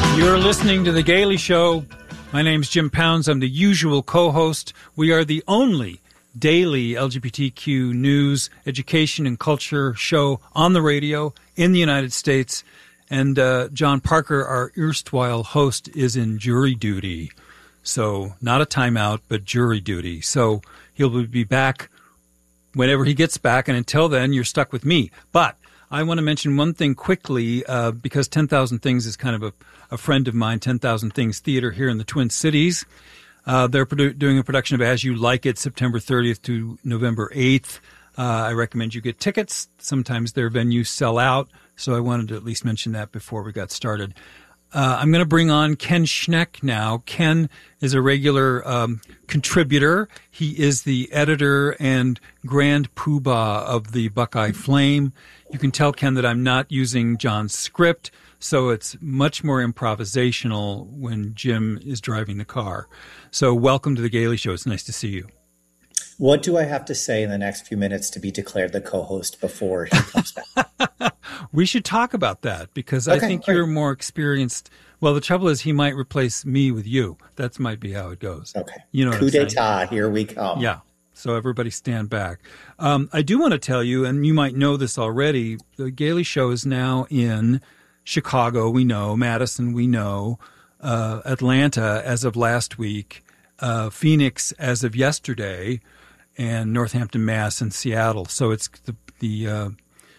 You're listening to The Gailey Show. My name's Jim Pounds. I'm the usual co-host. We are the only daily LGBTQ news, education, and culture show on the radio in the United States. And John Parker, our erstwhile host, is in jury duty. So not a timeout, but jury duty. So he'll be back whenever he gets back. And until then, you're stuck with me. But I want to mention one thing quickly, because 10,000 Things is kind of a friend of mine, 10,000 Things Theater here in the Twin Cities. They're doing a production of As You Like It, September 30th to November 8th. I recommend you get tickets. Sometimes their venues sell out, so I wanted to at least mention that before we got started. I'm going to bring on Ken Schneck now. Ken is a regular contributor. He is the editor and grand poobah of the Buckeye Flame. You can tell, Ken, that I'm not using John's script, so it's much more improvisational when Jim is driving the car. So welcome to The Gailey Show. It's nice to see you. What do I have to say in the next few minutes to be declared the co-host before he comes back? We should talk about that because I think you're more experienced. Well, the trouble is he might replace me with you. That might be how it goes. Okay. You know, coup d'etat, here we come. Yeah. So everybody stand back. I do want to tell you, and you might know this already, The Gailey Show is now in Chicago, we know, Madison, we know, Atlanta as of last week, Phoenix as of yesterday, and Northampton, Mass, and Seattle. So it's the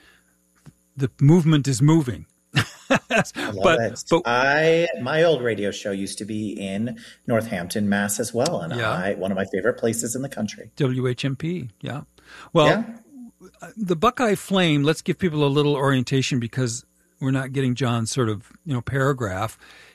movement is moving. I love it. My old radio show used to be in Northampton, Mass, as well, and one of my favorite places in the country. WHMP, yeah. Well, the Buckeye Flame. Let's give people a little orientation because we're not getting John's sort of paragraph.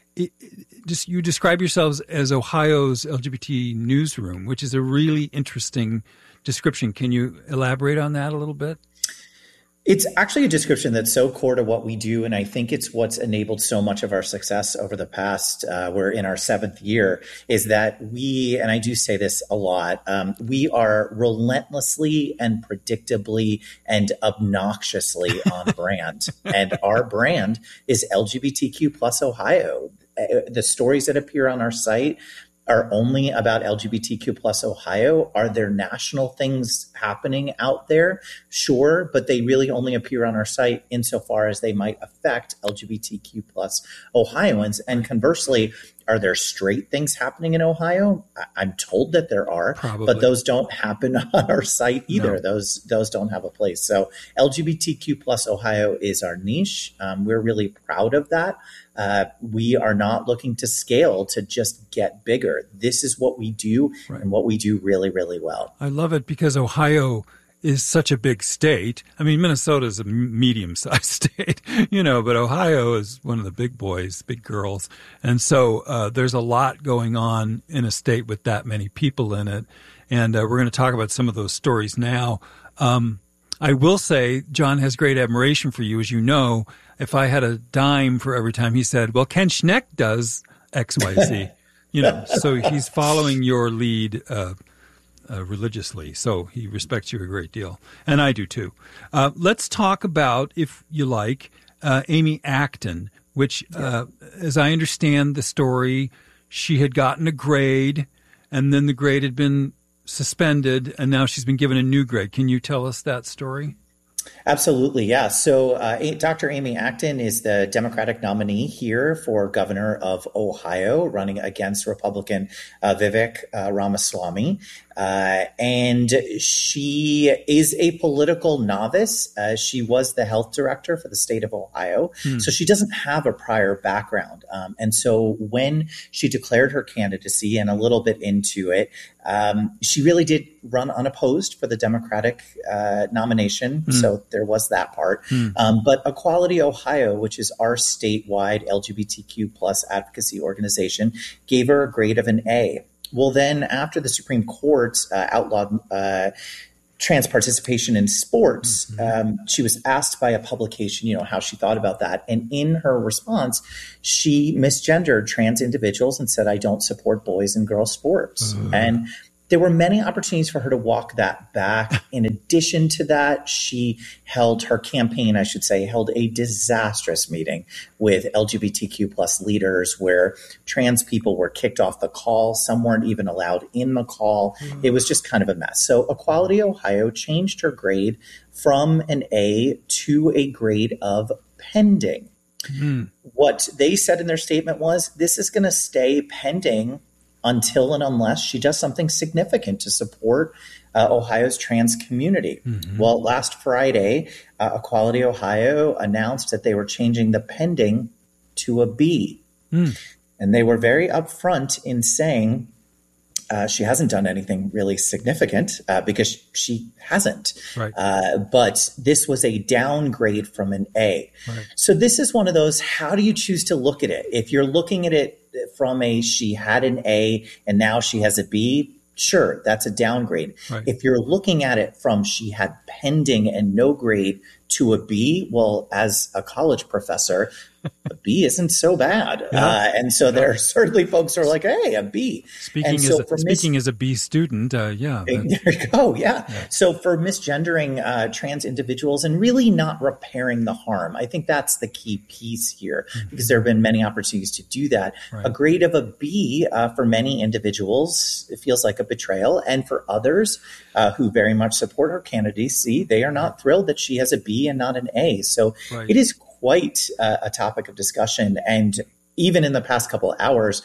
You describe yourselves as Ohio's LGBT newsroom, which is a really interesting description. Can you elaborate on that a little bit? It's actually a description that's so core to what we do, and I think it's what's enabled so much of our success over the past, we're in our 7th year, is that we, and I do say this a lot, we are relentlessly and predictably and obnoxiously on brand. And our brand is LGBTQ plus Ohio. The stories that appear on our site are only about LGBTQ plus Ohio. Are there national things happening out there? Sure, but they really only appear on our site insofar as they might affect LGBTQ plus Ohioans. And conversely, are there straight things happening in Ohio? I'm told that there are, Probably. But those don't happen on our site either. No. Those don't have a place. So LGBTQ plus Ohio is our niche. We're really proud of that. We are not looking to scale to just get bigger. This is what we do and what we do really, really well. I love it because Ohio is such a big state. I mean, Minnesota is a medium-sized state, but Ohio is one of the big boys, big girls. And so there's a lot going on in a state with that many people in it. And we're going to talk about some of those stories now. I will say John has great admiration for you. As you know, if I had a dime for every time he said, well, Ken Schneck does X, Y, Z, so he's following your lead religiously. So he respects you a great deal. And I do too. Let's talk about, if you like, Amy Acton, which, as I understand the story, she had gotten a grade and then the grade had been suspended and now she's been given a new grade. Can you tell us that story? Absolutely, yeah. So Dr. Amy Acton is the Democratic nominee here for governor of Ohio, running against Republican Vivek Ramaswamy. And she is a political novice. She was the health director for the state of Ohio. So she doesn't have a prior background. And so when she declared her candidacy and a little bit into it, she really did run unopposed for the Democratic nomination. So there was that part. But Equality Ohio, which is our statewide LGBTQ plus advocacy organization, gave her a grade of an A. Well, then after the Supreme Court outlawed trans participation in sports, she was asked by a publication, how she thought about that. And in her response, she misgendered trans individuals and said, I don't support boys and girls sports. And there were many opportunities for her to walk that back. In addition to that, she held her campaign, I should say, held a disastrous meeting with LGBTQ plus leaders where trans people were kicked off the call. Some weren't even allowed in the call. It was just kind of a mess. So Equality Ohio changed her grade from an A to a grade of pending. What they said in their statement was, this is going to stay pending until and unless she does something significant to support Ohio's trans community. Well, last Friday, Equality Ohio announced that they were changing the pending to a B. And they were very upfront in saying she hasn't done anything really significant because she hasn't. Right. But this was a downgrade from an A. Right. So this is one of those, how do you choose to look at it? If you're looking at it from a she had an A and now she has a B, sure, that's a downgrade. Right. If you're looking at it from she had pending and no grade to a B, well, as a college professor, a B isn't so bad. And so there are certainly folks who are like, hey, a B. Speaking as a B student, there you go, yeah. So for misgendering trans individuals and really not repairing the harm, I think that's the key piece here, because there have been many opportunities to do that. Right. A grade of a B for many individuals, it feels like a betrayal. And for others who very much support her candidacy, they are not thrilled that she has a B and not an A. So it is quite a topic of discussion. And even in the past couple of hours,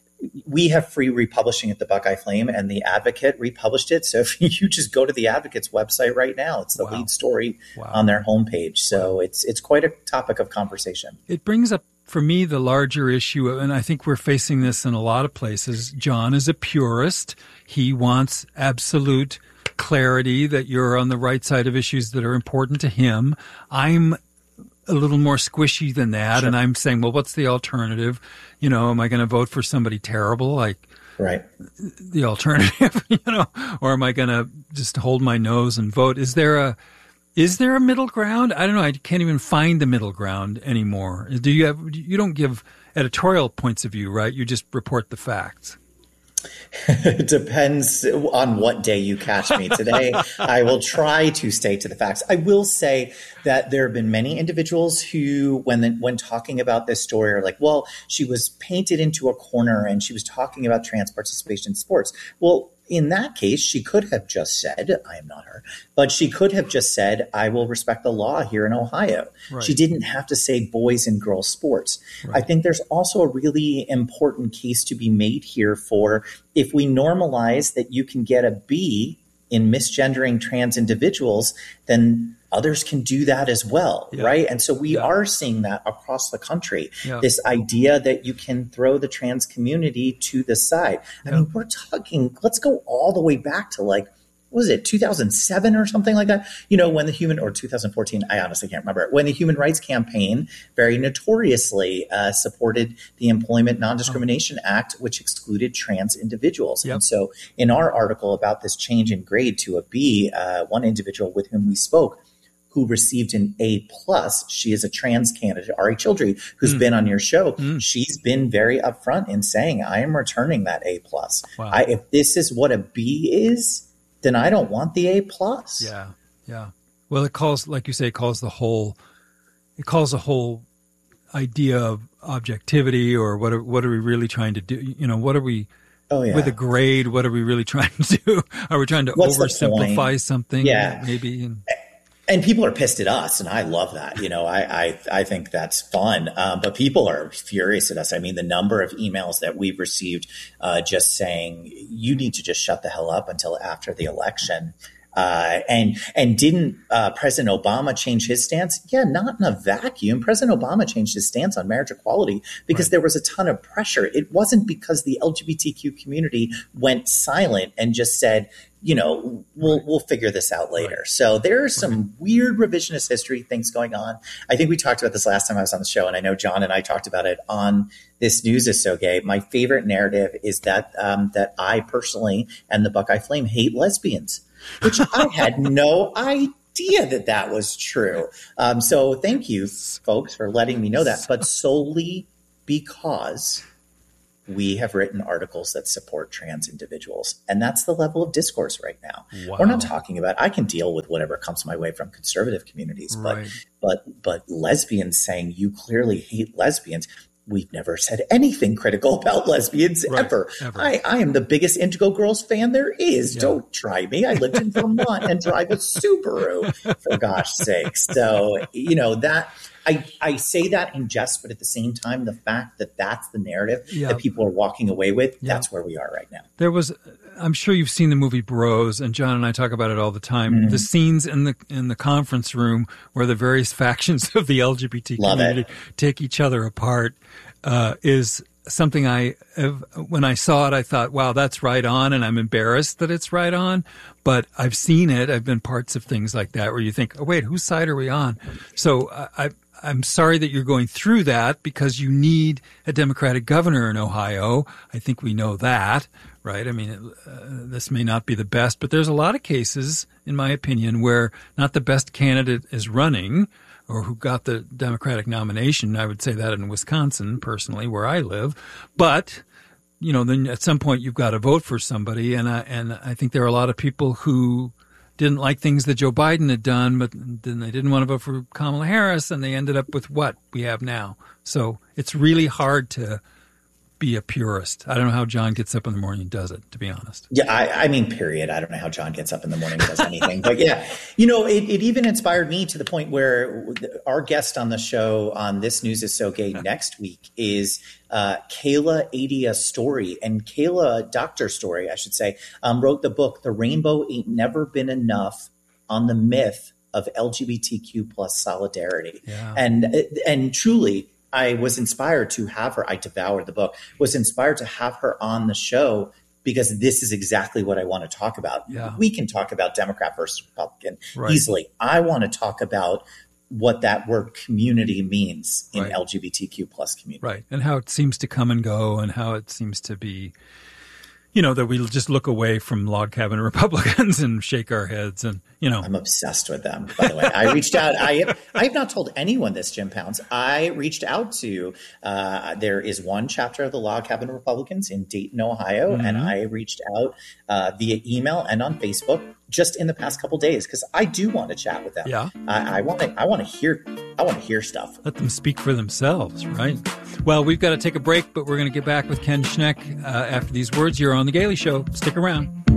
we have free republishing at the Buckeye Flame, and the Advocate republished it. So if you just go to the Advocate's website right now, it's the lead story on their homepage. So it's quite a topic of conversation. It brings up, for me, the larger issue, and I think we're facing this in a lot of places. John is a purist. He wants absolute clarity that you're on the right side of issues that are important to him. I'm a little more squishy than that. Sure. And I'm saying, well, what's the alternative? You know, am I going to vote for somebody terrible like the alternative, or am I going to just hold my nose and vote? Is there a middle ground? I don't know. I can't even find the middle ground anymore. You don't give editorial points of view, right? You just report the facts. It depends on what day you catch me. Today, I will try to stay to the facts. I will say that there have been many individuals who, when talking about this story, are like, well, she was painted into a corner and she was talking about trans participation in sports. Well, in that case, she could have just said, I am not her, but she could have just said, I will respect the law here in Ohio. Right. She didn't have to say boys and girls sports. Right. I think there's also a really important case to be made here for if we normalize that you can get a B in misgendering trans individuals, then others can do that as well, right? And so we are seeing that across the country, this idea that you can throw the trans community to the side. I mean, we're talking, let's go all the way back to like, what was it, 2007 or something like that? When the or 2014, I honestly can't remember. When the Human Rights Campaign very notoriously supported the Employment Non-Discrimination Act, which excluded trans individuals. And so in our article about this change in grade to a B, one individual with whom we spoke, who received an A+. She is a trans candidate, Ari Childry, who's been on your show. She's been very upfront in saying, I am returning that A+. Wow. If this is what a B is, then I don't want the A+. Yeah. Well, it calls, like you say, it calls the whole idea of objectivity, or what are we really trying to do? What are we, with a grade, what are we really trying to do? Are we trying to oversimplify something? Maybe. And people are pissed at us, and I love that. I think that's fun. But people are furious at us. I mean, the number of emails that we've received just saying, you need to just shut the hell up until after the election. And didn't President Obama change his stance? Yeah, not in a vacuum. President Obama changed his stance on marriage equality because there was a ton of pressure. It wasn't because the LGBTQ community went silent and just said, we'll figure this out later. So there are some weird revisionist history things going on. I think we talked about this last time I was on the show, and I know John and I talked about it on This News Is So Gay. My favorite narrative is that that I personally and the Buckeye Flame hate lesbians, which I had no idea that was true. So thank you, folks, for letting me know that, but solely because we have written articles that support trans individuals. And that's the level of discourse right now. Wow. We're not talking about, I can deal with whatever comes my way from conservative communities, Right. but lesbians saying you clearly hate lesbians. We've never said anything critical about lesbians ever. I am the biggest Indigo Girls fan there is. Yeah. Don't try me. I lived in Vermont and drive a Subaru, for gosh sakes. So, that I say that in jest, but at the same time, the fact that that's the narrative that people are walking away with, that's where we are right now. I'm sure you've seen the movie Bros, and John and I talk about it all the time. Mm-hmm. The scenes in the conference room where the various factions of the LGBT community take each other apart is something when I saw it, I thought, wow, that's right on, and I'm embarrassed that it's right on. But I've seen it. I've been parts of things like that where you think, oh, wait, whose side are we on? So I'm sorry that you're going through that because you need a Democratic governor in Ohio. I think we know that, right? I mean, this may not be the best, but there's a lot of cases, in my opinion, where not the best candidate is running or who got the Democratic nomination. I would say that in Wisconsin, personally, where I live. But, then at some point you've got to vote for somebody. And I think there are a lot of people who didn't like things that Joe Biden had done, but then they didn't want to vote for Kamala Harris, and they ended up with what we have now. So it's really hard to be a purist. I don't know how John gets up in the morning and does it, to be honest. Yeah, I mean, period. I don't know how John gets up in the morning and does anything. But yeah, it even inspired me to the point where our guest on the show on This News Is So Gay next week is Kayla Adia Story. And Kayla, Dr. Story, I should say, wrote the book, The Rainbow Ain't Never Been Enough, on the myth of LGBTQ plus solidarity. Yeah. And truly, I was inspired to have her. I devoured the book, was inspired to have her on the show because this is exactly what I want to talk about. Yeah. We can talk about Democrat versus Republican easily. I want to talk about what that word community means in LGBTQ plus community. Right. And how it seems to come and go and how it seems to be, that we just look away from log cabin Republicans and shake our heads and, I'm obsessed with them, by the way. I reached out. I have not told anyone this, Jim Pounds. I reached out to, there is one chapter of the Log Cabin Republicans in Dayton, Ohio, and I reached out via email and on Facebook just in the past couple days because I do want to chat with them. Yeah, I want to hear stuff. Let them speak for themselves, right? Well, we've got to take a break, but we're going to get back with Ken Schneck after these words. You're on The Gailey Show. Stick around.